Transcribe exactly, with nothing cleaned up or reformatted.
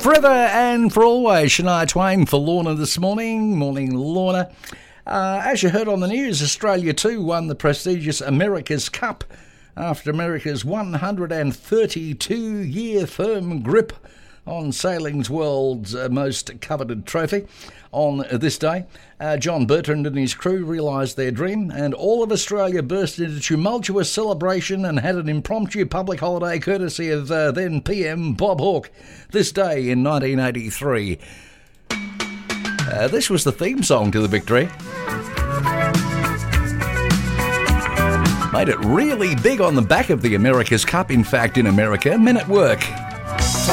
Forever and for always, Shania Twain for Lorna this morning. Morning, Lorna. Uh, as you heard on the news, Australia too won the prestigious America's Cup after America's one hundred thirty-two year firm grip on sailing's world's uh, most coveted trophy. On this day, uh, John Bertrand and his crew realised their dream, and all of Australia burst into tumultuous celebration and had an impromptu public holiday courtesy of uh, then P M Bob Hawke this day in nineteen eighty-three. Uh, this was the theme song to the victory. Made it really big on the back of the America's Cup, in fact, in America. Men at Work.